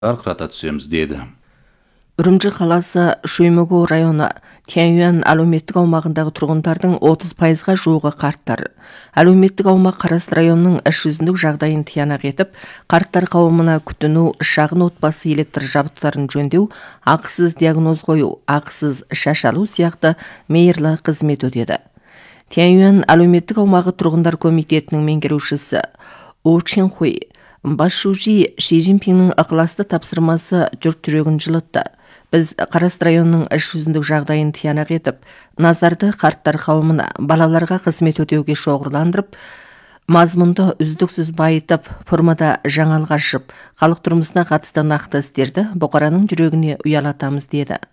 арқырата түсеміз деді. Үрімжі қаласы Шоймөгө районы Тяньюань әлеуметтік аумағындағы тұрғындардың 30%-ға жуығы қарттар. Әлеуметтік аумақ Қарасты районының іс жүзіндік жағдайын тиянақ етіп, қарттар қауымына күтіну, шағын отбасы электр жабдықтарын жөндеу, ақысыз диагноз қою, ақысыз шаш алу сияқты мейірлі қызмет өтеді. Тяньюань әлеуметтік аумағы тұрғындар комитетінің меңгерушісі У Чинхуй Басшужи Ши Цзиньпиннің ықыласты тапсырмасы жұрт жүрегін жылытты. Біз Қарасты районының іс жүзіндік жағдайын тиянақ етіп, назарды қарттар қауымына, балаларға қызмет өтеуге шоғырландырып, мазмұнды үздіксіз байытып, формада жаңалық ашып, халық тұрмысына қатысты нақты істерді бұқараның жүрегіне ұялатамыз деді.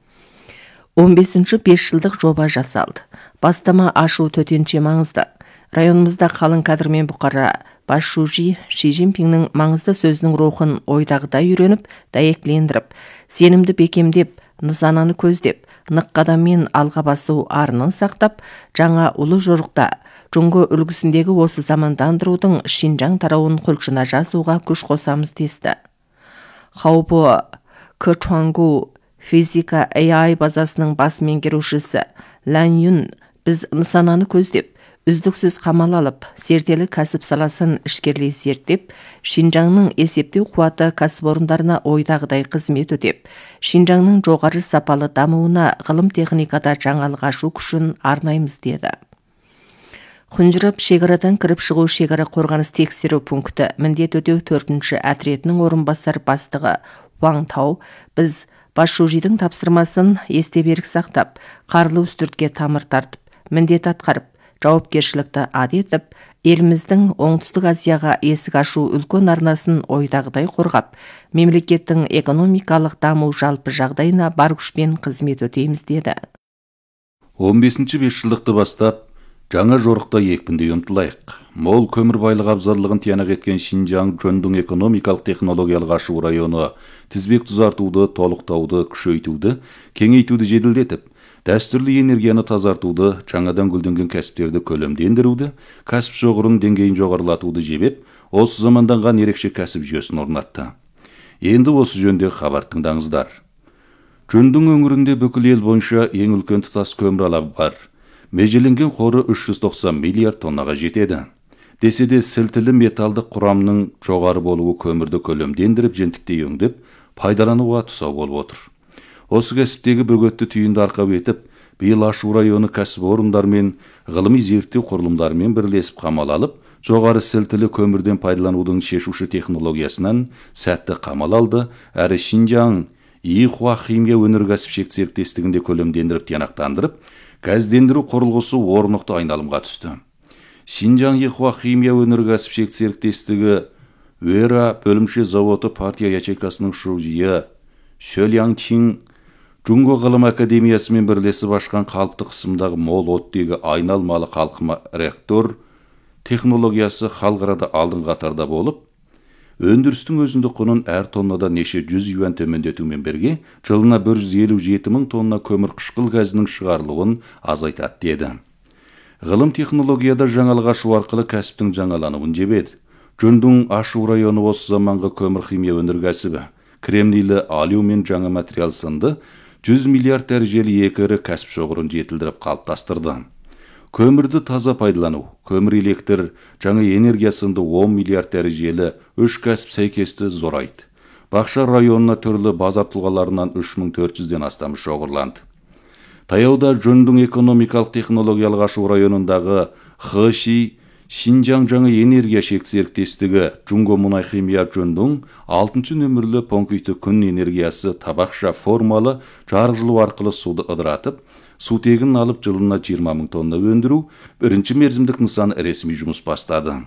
15-ші 5 жылдық жоба жасалды. Бастама ашу төтенше маңызды. Районымызда қалың кадрмен бұқара Басшужи Ши Цзиньпиннің маңызды сөзінің рухын ойдағыдай үйреніп, дәйектілендіріп, сенімді бекемдеп, нысананы көздеп, нық қадаммен алға басу арынын сақтап, жаңа ұлы жорықта Жұңго үлгісіндегі осы замандандырудың Шинжаң тарауын құлшына жазуға күш қосамыз десті. Хаобо Кычуангу физика AI базасының бас меңгерушісі Лан Юн біз нысананы көздеп, үздіксіз қамал алып, зерделі кәсіп саласын ішкерлей зерттеп, Шинжаңның есептеу қуаты кәсіпорындарына ойдағыдай қызмет өтеп, Шинжаңның жоғары сапалы дамуына ғылым техникада жаңалық ашу күшін арнаймыз деді. Құнжырап шекарадан кіріп шығу шекара қорғаныс тексеру пункті міндет өтеу 4-ші әтіретінің орынбасар бастығы Ваң Тау біз Басшужидің тапсырмасын есте берік сақтап, қарлы үстіртке тамыр тартып, міндет атқарып, жауапкершілікті адетіп, еліміздің оңтүстік Азияға есік ашу үлкен арнасын ойдағыдай қорғап, мемлекеттің экономикалық даму жалпы жағдайына бар күшпен қызмет өтейміз деді. 15-ші 5 жылдықты бастап, жаңа жорықта екпіндей ұмтылайық. Мол көмір байлығы абзалдығын тиянақ еткен Шинжаң Жөндің экономикалық технологиялық ашу районы тізбек тұзартуды, толықтауды, күшейтуді, кеңейтуді жеделдетіп, дәстүрлі энергияны тазартуды, жаңадан гүлденген кәсіптерді көлемдендіруді, кәсіп шоғырын деңгейін жоғарылатуды жебеп, осы заманданған ерекше кәсіп жүйесін орнатты. Енді осы жөнде хабар тыңдаңыздар. Жөндің өңірінде бүкіл ел бойынша ең үлкен тұтас көмір алабы бар. Межеленген қоры 390 миллиард тоннаға жетеді. Десе де сілтілі металдық құрамның жоғары болуы көмірді көлемдендіріп, жентіктей өңдеп, пайдалануға тұсау болып отыр. Осы кәсіптегі бөгетті түйінді арқау етіп, биыл Ашу районы кәсіпорындармен, ғылыми зерттеу құрылымдарымен бірлесіп қамал алып, жоғары сілтілі көмірден пайдаланудың шешуші технологиясынан сәтті қамал алды, әрі Шинжаң Ихуа химия өнеркәсіп серіктестігінде көлемдендіріп тиянақтандырып, газдендіру құрылғысы орнықты айналымға түсті. Шинжаң Ихуа химия өнеркәсіп серіктестігі Уэра бөлімше заводы партия ячейкасының шужиы Шөлянчин Жұңго ғылым академиясымен бірлесіп ашқан қалыпты қысымдағы мол оттегі айналмалы қалқыма реактор технологиясы халықарада алдың қатарда болып, өндірістің өзіндік құнын әр тоннада неше 100 юан төмендетумен бірге жылына 157 мың тонна көмір қышқыл газының шығарылуын азайтады деді. Ғылым технологияда жаңалық ашу арқылы кәсіптің жаңалануын жебеді. Жөндің Ашу районы осы заманғы көмір химия өнеркәсібі, кремнийлі алюмин жаңа материал сынды 100 миллиард дәрежелі екі ірі кәсіп шоғырын жетілдіріп қалыптастырды. Көмірді таза пайдалану, көмір электр, жаңа энергия сынды 10 миллиард дәрежелі 3 кәсіп сәйкесті зорайды. Бақша районына түрлі базар тұлғаларынан 3400-ден астамы шоғырланды. Таяуда Жөндің экономикалық технологиялық Ашу районындағы Хэши Шинжаң жаңа энергия серіктестігі Жұңго мұнай химия Жөндің 6-шы нөмірлі пункті күн энергиясы табақша формалы жарық жылу арқылы суды ыдыратып, сутегін алып жылына 20 мың тонна өндіру бірінші мерзімдік нысан ресми жұмыс бастады.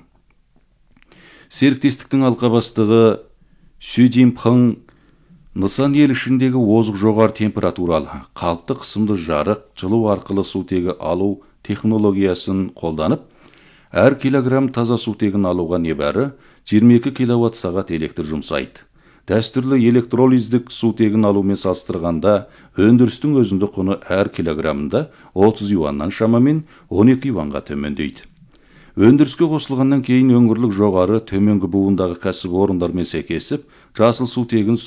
Серіктестіктің алқа бастығы Сю Цзиньпин нысан ел ішіндегі озық жоғары температуралы, қалыпты қысымды жарық, жылу арқылы сутегі алу технологиясын қолданып, әр килограмм таза сутегін алуға небәрі 22 киловатт сағат электр жұмсайды. Дәстүрлі электролиздік сутегін алумен салыстырғанда өндірістің өзіндік құны әр килограммында 30 юаннан шамамен 12 юанға төмендейді. Өндіріске қосылғаннан кейін өңірлік жоғары, төменгі буындағы кәсіп орындармен секесіп, жасыл су тегін